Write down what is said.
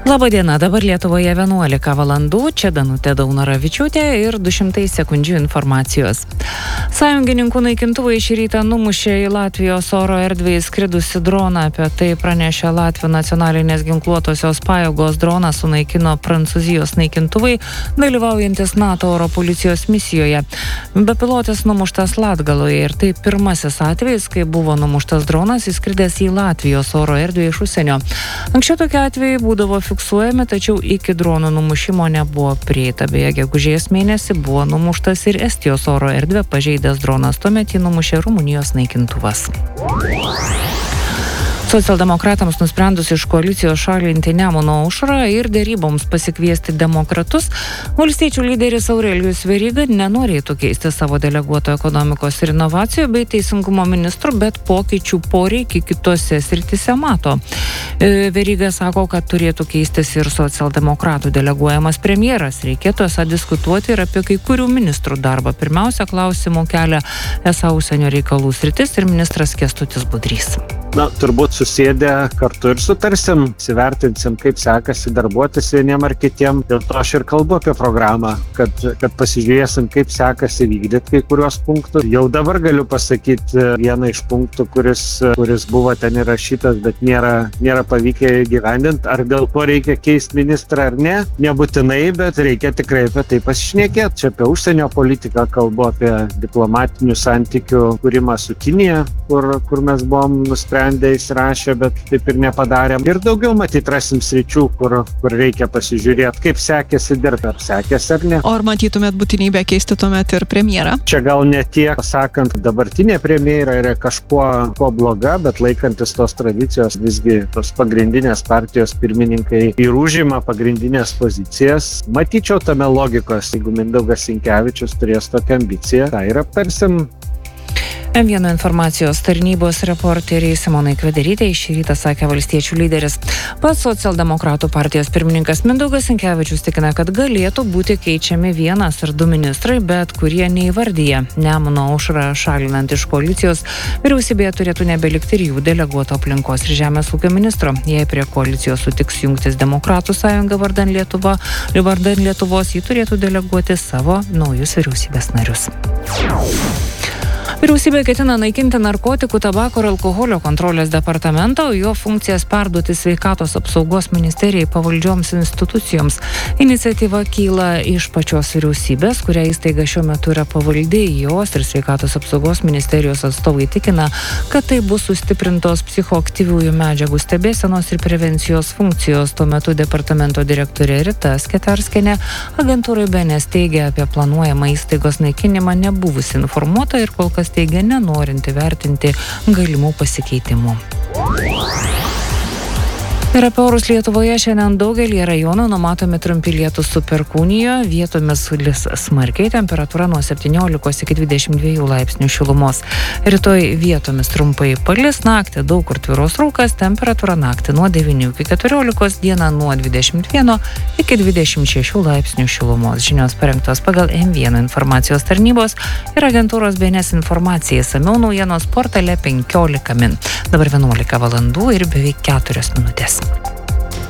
Labadiena, dabar Lietuvoje 11 valandų, čia Danutė Daunoravičiūtė ir 200 sekundžių informacijos. Sąjungininkų naikintuvai šį rytą numušė į Latvijos oro erdvę įskridusi droną, apie tai pranešė Latvijos nacionalinės ginkluotosios pajėgos. Droną sunaikino Prancūzijos naikintuvai, dalyvaujantis NATO oro policijos misijoje. Bepilotės numuštas Latgaloje ir tai pirmasis atvejis, kai buvo numuštas dronas įskridęs į Latvijos oro erdvę iš užsienio. Anksčiau tokie atvejai būdavo fiksuojami, tačiau iki dronų numušimo nebuvo prieita. Beje, gegužės mėnesį buvo numuštas ir Estijos oro erdvę pažeidęs dronas, tuomet jį numušė Rumunijos naikintuvas. Socialdemokratams nusprendus iš koalicijos šalinti Nemuno aušrą ir deryboms pasikviesti demokratus, valstiečių lyderis Aurelijus Veryga nenorėtų keisti savo deleguoto ekonomikos ir inovacijų bei teisingumo ministrų, bet pokyčių poreikį kitose srityse mato. Veryga sako, kad turėtų keistis ir socialdemokratų deleguojamas premjeras. Reikėtų esą diskutuoti ir apie kai kurių ministrų darbą. Pirmiausia, klausimų kelia esą užsienio reikalų sritis ir ministras Kęstutis Budrys. Turbūt susėdę kartu ir sutarsim, įsivertinsim, kaip sekasi darbuotis vieniem ar kitiem. Dėl to aš ir kalbu apie programą, kad pasižiūrėsim, kaip sekasi vykdyti kai kuriuos punktus. Jau dabar galiu pasakyti vieną iš punktų, kuris buvo ten įrašytas, bet nėra pavykę įgyvendinti. Ar dėl to reikia keisti ministrą ar ne? Nebūtinai, bet reikia tikrai apie tai pasišnekėti. Čia apie užsienio politiką kalbu, apie diplomatinių santykių kūrimą su Kinija, kur mes buvom nusprendę įsirašę, bet taip ir nepadarėm. Ir daugiau matyt rasim sričių, kur reikia pasižiūrėti, kaip sekėsi dirbti, ar sekėsi ar ne. O ar matytumėt būtinybę keisti tuomet ir premjerą? Čia gal ne tiek, sakant, dabartinė premjera yra kažkuo bloga, bet laikantis tos tradicijos visgi tos pagrindinės partijos pirmininkai ir užima pagrindinės pozicijas. Matyčiau tame logikos, jeigu Mindaugas Sinkevičius turės tokią ambiciją, tai ir aptarsim. M1 informacijos tarnybos reporteriai Simonai Kvederytei šį rytą sakė valstiečių lyderis. Pats socialdemokratų partijos pirmininkas Mindaugas Sinkevičius tikina, kad galėtų būti keičiami 1 ar 2 ministrai, bet kurie neįvardyja. Nemuno aušrą šalinant iš koalicijos, vyriausybėje turėtų nebelikti ir jų deleguoto aplinkos ir žemės ūkio ministro. Jei prie koalicijos sutiks jungtis Demokratų sąjunga vardan Lietuvos, jį turėtų deleguoti savo naujus vyriausybės narius. Vyriausybė ketina naikinti narkotikų, tabako ir alkoholio kontrolės departamentą, o jo funkcijas perduoti sveikatos apsaugos ministerijai pavaldžioms institucijoms. Iniciatyva kyla iš pačios vyriausybės, kuria įstaiga šiuo metu yra pavaldi. Jos ir sveikatos apsaugos ministerijos atstovai tikina, kad tai bus sustiprintos psichoaktyviųjų medžiagų stebėsenos ir prevencijos funkcijos. Tuo metu departamento direktorė Rita Sketerskienė agentūrai BNS teigia apie planuojamą įstaigos naikinimą nebuvusi informuota ir kol kas teigia nenorinti vertinti galimų pasikeitimų. Ir apie orus Lietuvoje šiandien daugelį rajonų numatomi trumpi lietūs su perkūnija, vietomis lis smarkiai, temperatūra nuo 17 iki 22 laipsnių šilumos. Rytoj vietomis trumpai palis, naktį daug kur tvyros rūkas, temperatūra naktį nuo 9 iki 14, dieną nuo 21 iki 26 laipsnių šilumos. Žinios parengtos pagal M1 informacijos tarnybos ir agentūros BNS informacija. Išsamiau naujienos portale 15 min. Dabar 11 valandų ir beveik 4 minutės.